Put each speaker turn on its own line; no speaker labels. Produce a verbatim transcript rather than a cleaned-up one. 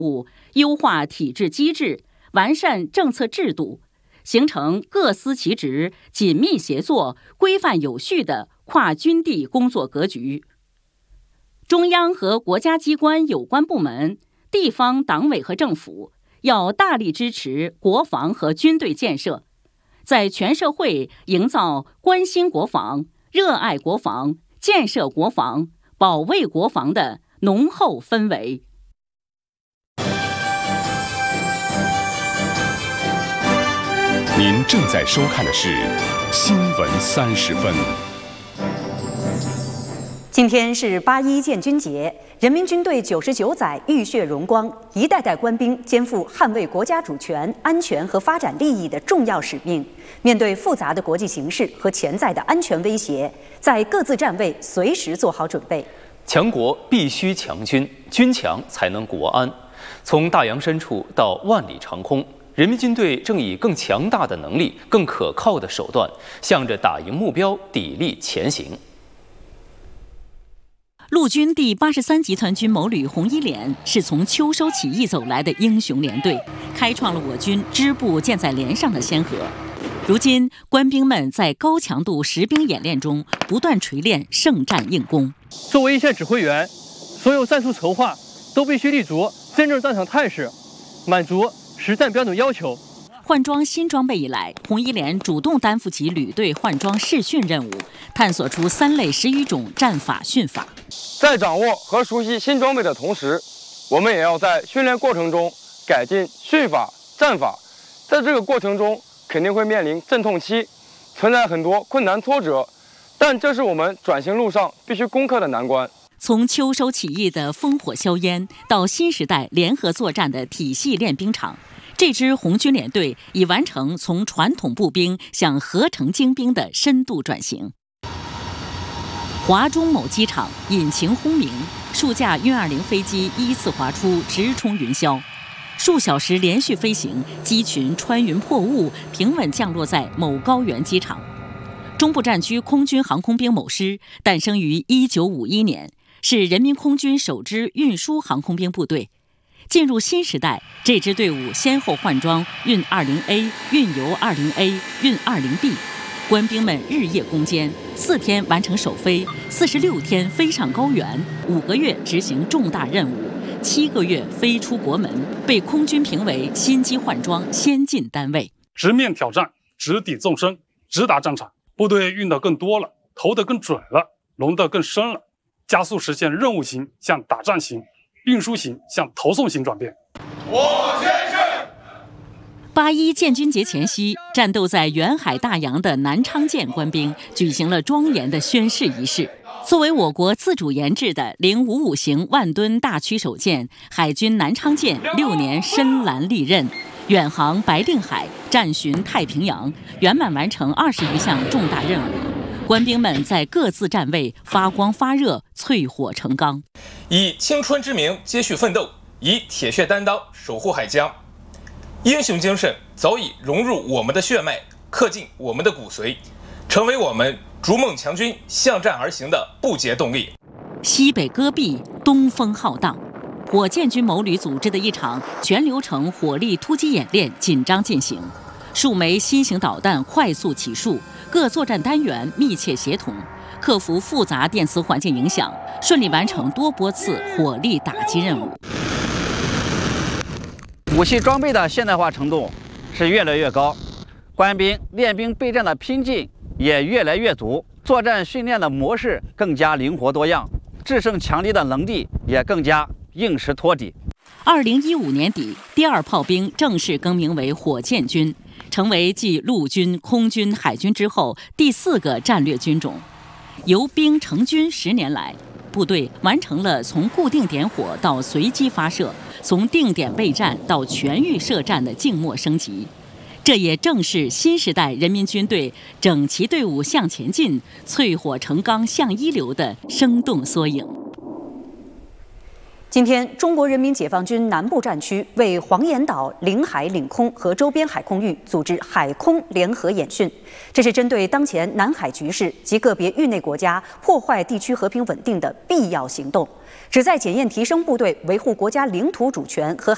务，优化体制机制，完善政策制度，形成各司其职、紧密协作、规范有序的跨军地工作格局。中央和国家机关有关部门、地方党委和政府要大力支持国防和军队建设，在全社会营造关心国防、热爱国防、建设国防、保卫国防的浓厚氛围。
您正在收看的是《新闻三十分》。
今天是八一建军节，人民军队九十九载浴血荣光，一代代官兵肩负捍卫国家主权、安全和发展利益的重要使命。面对复杂的国际形势和潜在的安全威胁，在各自站位随时做好准备。
强国必须强军，军强才能国安。从大洋深处到万里长空，人民军队正以更强大的能力、更可靠的手段，向着打赢目标砥砺前行。
陆军第八十三集团军某旅红一连是从秋收起义走来的英雄连队，开创了我军支部建在连上的先河。如今，官兵们在高强度实兵演练中不断锤炼胜战硬功。
作为一线指挥员，所有战术筹划都必须立足真正战场态势，满足实战标准要求。
换装新装备以来，红一连主动担负起旅队换装试训任务，探索出三类十余种战法训法。
在掌握和熟悉新装备的同时，我们也要在训练过程中改进训法、战法。在这个过程中，肯定会面临阵痛期，存在很多困难挫折，但这是我们转型路上必须攻克的难关。
从秋收起义的烽火硝烟，到新时代联合作战的体系练兵场，这支红军连队已完成从传统步兵向合成精兵的深度转型。华中某机场引擎轰鸣，数架运二零飞机依次滑出，直冲云霄。数小时连续飞行，机群穿云破雾，平稳降落在某高原机场。中部战区空军航空兵某师诞生于一九五一年，是人民空军首支运输航空兵部队。进入新时代，这支队伍先后换装运 二零 A、运油 二零 A、运 二零 B， 官兵们日夜攻坚，四天完成首飞，四十六天飞上高原，五个月执行重大任务，七个月飞出国门，被空军评为新机换装先进单位。
直面挑战，直抵纵深，直达战场。部队运得更多了，投得更准了，拢得更深了，加速实现任务型向打仗型、运输型向投送型转变。
我宣誓。
八一建军节前夕，战斗在远海大洋的南昌舰官兵举行了庄严的宣誓仪式。作为我国自主研制的零五五型万吨大驱手舰，海军南昌舰六年深蓝历任，远航白令海，战巡太平洋，圆满完成二十余项重大任务。官兵们在各自站位发光发热，淬火成钢，
以青春之名接续奋斗，以铁血担当守护海疆。英雄精神早已融入我们的血脉，刻进我们的骨髓，成为我们逐梦强军向战而行的不竭动力。
西北戈壁，东风浩荡，火箭军某旅组织的一场全流程火力突击演练紧张进行，数枚新型导弹快速起数，各作战单元密切协同，克服复杂电磁环境影响，顺利完成多波次火力打击任务。
武器装备的现代化程度是越来越高，官兵练兵备战的拼劲也越来越足，作战训练的模式更加灵活多样，制胜强敌的能力也更加硬实托底。
二零一五年底，第二炮兵正式更名为火箭军，成为继陆军、空军、海军之后第四个战略军种。由兵成军十年来，部队完成了从固定点火到随机发射，从定点备战到全域射战的静默升级。这也正是新时代人民军队整齐队伍向前进、淬火成钢向一流的生动缩影。
今天，中国人民解放军南部战区为黄岩岛领海、领空和周边海空域组织海空联合演训，这是针对当前南海局势及个别域内国家破坏地区和平稳定的必要行动，旨在检验提升部队维护国家领土主权和